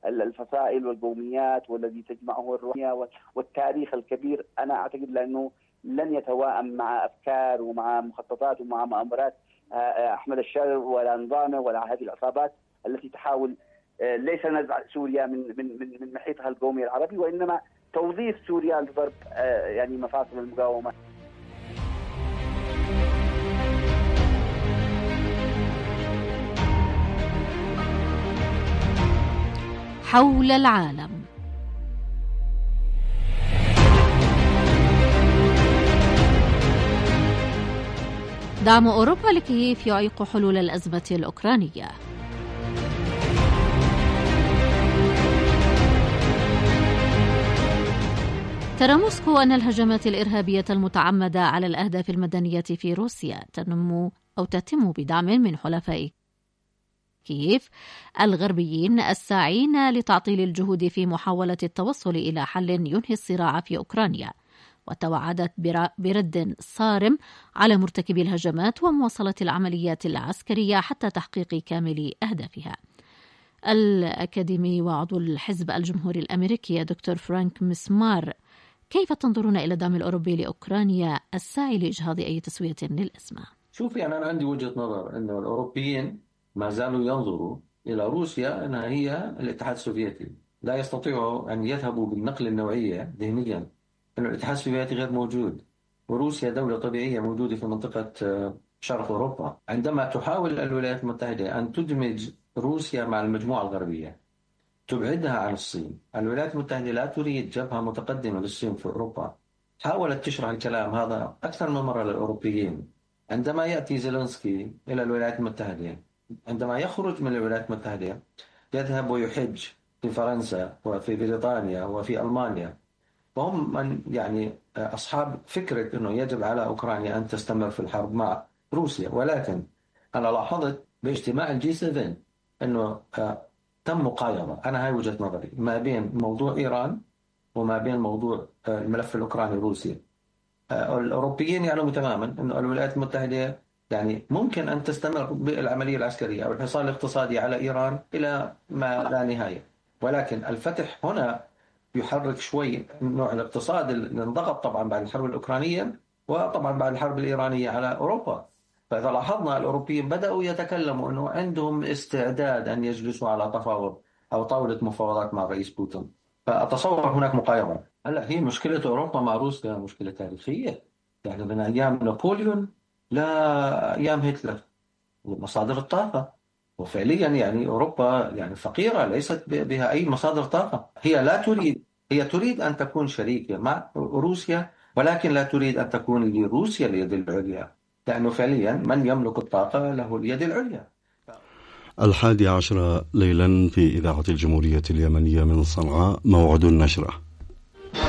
الفصائل والقوميات والذي تجمعه الروحانية والتاريخ الكبير، أنا أعتقد لأنه لن يتوائم مع أفكار ومع مخططات ومع مؤامرات أحمد الشر ولا نظامه ولا هذه العصابات التي تحاول ليس نزع سوريا من محيطها القومي العربي، وإنما توظيف سوريا لضرب يعني مفاصل المقاومة. حول العالم. دعم أوروبا لكييف يعيق حلول الأزمة الأوكرانية. ترى موسكو أن الهجمات الإرهابية المتعمدة على الأهداف المدنية في روسيا تتم بدعم من حلفاء كييف الغربيين الساعين لتعطيل الجهود في محاولة التوصل إلى حل ينهي الصراع في أوكرانيا، وتوعدت برد صارم على مرتكبي الهجمات ومواصلة العمليات العسكرية حتى تحقيق كامل أهدافها. الأكاديمي وعضو الحزب الجمهوري الأمريكي دكتور فرانك مسمار، كيف تنظرون إلى الدعم الأوروبي لأوكرانيا الساعي لإجهاض أي تسوية للأزمة؟ شوفي، أنا عندي وجهة نظر أنه الأوروبيين ما زالوا ينظروا إلى روسيا أنها هي الاتحاد السوفيتي، لا يستطيعوا أن يذهبوا بالنقل النوعية ذهنيا أن الاتحاد السوفيتي غير موجود، وروسيا دولة طبيعية موجودة في منطقة شرق أوروبا. عندما تحاول الولايات المتحدة أن تدمج روسيا مع المجموعة الغربية تبعدها عن الصين، الولايات المتحدة لا تريد جبهة متقدمة للصين في أوروبا. حاولت تشرح الكلام هذا أكثر من مرة للأوروبيين. عندما يأتي زيلينسكي إلى الولايات المتحدة، عندما يخرج من الولايات المتحدة يذهب ويحج في فرنسا وفي بريطانيا وفي ألمانيا، وهم من يعني أصحاب فكرة أنه يجب على أوكرانيا أن تستمر في الحرب مع روسيا. ولكن أنا لاحظت باجتماع الG7 أنه تم مقايضة، أنا هاي وجهة نظري، ما بين موضوع إيران وما بين موضوع الملف الأوكراني روسيا. الأوروبيين يعلموا تماما أن الولايات المتحدة يعني ممكن أن تستمر بالعملية العسكرية أو الحصار الاقتصادي على إيران إلى ما لا نهاية، ولكن الفتح هنا يحرك شوي نوع الاقتصاد اللي انضغط طبعا بعد الحرب الأوكرانية وطبعا بعد الحرب الإيرانية على أوروبا. فإذا لاحظنا الأوروبيين بدأوا يتكلموا أنه عندهم استعداد أن يجلسوا على تفاوض أو طاولة مفاوضات مع الرئيس بوتين، فأتصور هناك مقايضة. هلا هي مشكلة أوروبا مع روسيا مشكلة تاريخية، يعني من أيام نابليون لا أيام هتلر مصادر الطاقة، وفعليا يعني أوروبا يعني فقيرة ليست بها أي مصادر طاقة. هي تريد أن تكون شريكة مع روسيا، ولكن لا تريد أن تكون لروسيا اليد العليا، لأنه فعليا من يملك الطاقة له اليد العليا. 11 ليلا في إذاعة الجمهورية اليمنية من صنعاء، موعد النشرة.